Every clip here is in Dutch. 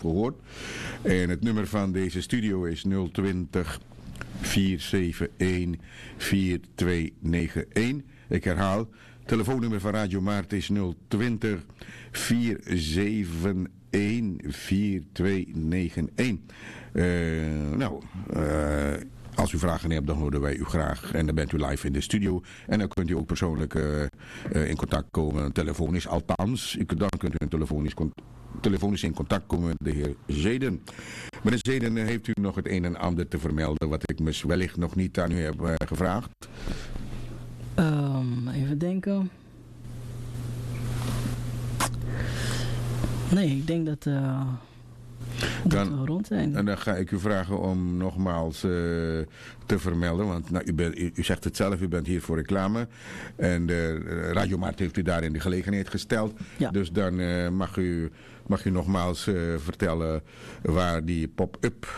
gehoord. En het nummer van deze studio is 020 471 4291. Ik herhaal, telefoonnummer van Radio Maarten is 020 471 4291. Als u vragen hebt, dan horen wij u graag. En dan bent u live in de studio. En dan kunt u ook persoonlijk in contact komen. Telefonisch althans. Dan kunt u telefonisch in contact komen met de heer Zeden. Meneer Zeden, heeft u nog het een en ander te vermelden wat ik wellicht nog niet aan u heb gevraagd? Even denken. Nee, ik denk dat we rond zijn. En dan ga ik u vragen om nogmaals te vermelden. Want u zegt het zelf, u bent hier voor reclame. En Radio Maarten heeft u daar in de gelegenheid gesteld. Ja. Dus dan mag u nogmaals vertellen waar die pop-up...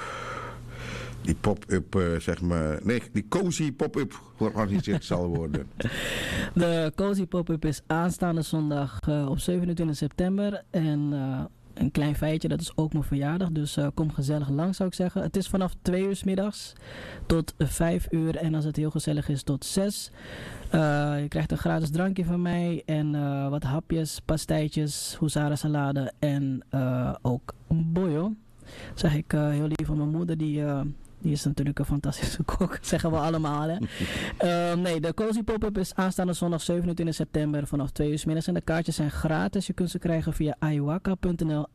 die cozy pop-up georganiseerd zal worden. De cozy pop-up is aanstaande zondag op 27 september. En een klein feitje, dat is ook mijn verjaardag. Dus kom gezellig lang, zou ik zeggen. Het is vanaf 2 uur 's middags tot 5 uur. En als het heel gezellig is, tot 6. Je krijgt een gratis drankje van mij. En wat hapjes, pastijtjes, huzarensalade. En ook boyo. Zeg ik heel lief van mijn moeder, die is natuurlijk een fantastische kok, zeggen we allemaal. Hè? Nee, de Cozy Pop-up is aanstaande zondag 27 september vanaf 2 uur 's middags. En de kaartjes zijn gratis. Je kunt ze krijgen via aiwaka.nl,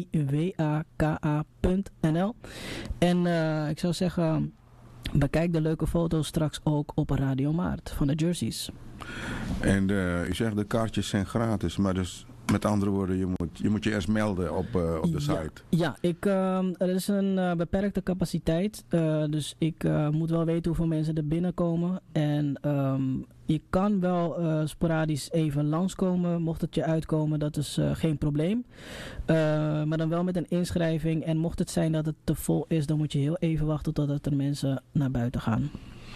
aiwaka.nl. En ik zou zeggen, bekijk de leuke foto's straks ook op Radio Maart van de jerseys. En u zegt de kaartjes zijn gratis, maar dus... Met andere woorden, je moet je eerst melden op de site. Ja, er is een beperkte capaciteit. Dus ik moet wel weten hoeveel mensen er binnenkomen. En je kan wel sporadisch even langskomen, mocht het je uitkomen. Dat is geen probleem. Maar dan wel met een inschrijving. En mocht het zijn dat het te vol is, dan moet je heel even wachten totdat er mensen naar buiten gaan.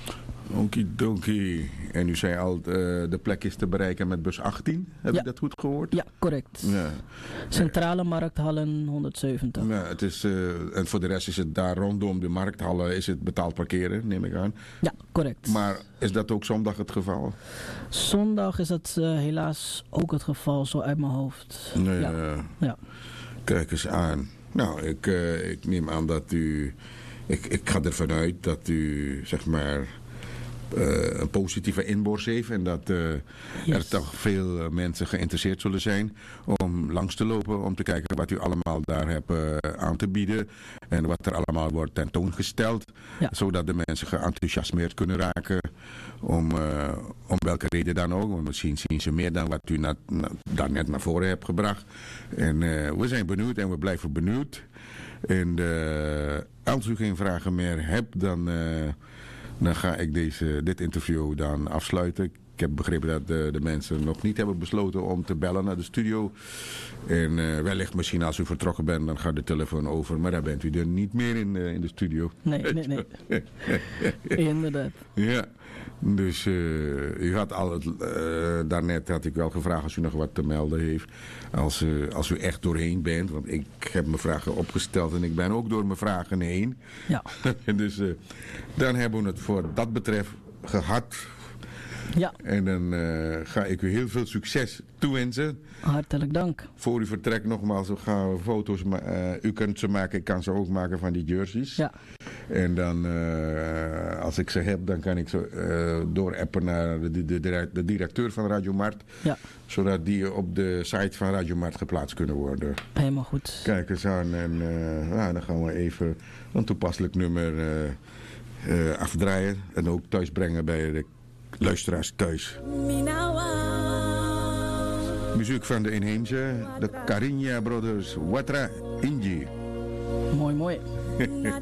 Okidoki. En u zei al, de plek is te bereiken met bus 18. Heb ik dat goed gehoord? Ja, correct. Ja. Centrale Markthallen 170. Ja, het is, en voor de rest is het daar rondom de markthallen is het betaald parkeren, neem ik aan. Ja, correct. Maar is dat ook zondag het geval? Zondag is dat helaas ook het geval, zo uit mijn hoofd. Nee, ja. Kijk eens aan. Nou, ik neem aan dat u... Ik ga ervan uit dat u, zeg maar... een positieve inborst heeft en dat er toch veel mensen geïnteresseerd zullen zijn om langs te lopen, om te kijken wat u allemaal daar hebt aan te bieden en wat er allemaal wordt tentoongesteld, zodat de mensen geenthousiasmeerd kunnen raken om welke reden dan ook, want misschien zien ze meer dan wat u daarnet naar voren hebt gebracht. En we zijn benieuwd en we blijven benieuwd. En als u geen vragen meer hebt, dan ga ik dit interview dan afsluiten. Ik heb begrepen dat de mensen nog niet hebben besloten om te bellen naar de studio. En wellicht misschien als u vertrokken bent, dan gaat de telefoon over. Maar dan bent u er niet meer in de studio. Nee. Inderdaad. Ja, dus u had daarnet had ik wel gevraagd als u nog wat te melden heeft. Als u echt doorheen bent, want ik heb mijn vragen opgesteld en ik ben ook door mijn vragen heen. Ja. Dus dan hebben we het voor dat betreft gehad. Ja. En dan ga ik u heel veel succes toewensen. Hartelijk dank. Voor u vertrek nogmaals, we gaan foto's u kunt ze maken, ik kan ze ook maken van die jerseys. Ja. En dan, als ik ze heb, dan kan ik ze doorappen naar de directeur van Radio Maart. Ja. Zodat die op de site van Radio Maart geplaatst kunnen worden. Helemaal goed. Kijk eens aan en dan gaan we even een toepasselijk nummer afdraaien. En ook thuis brengen bij de luisteraars thuis. Muziek van de inheemse, de Carinha Brothers, Watra Inji. Mooi.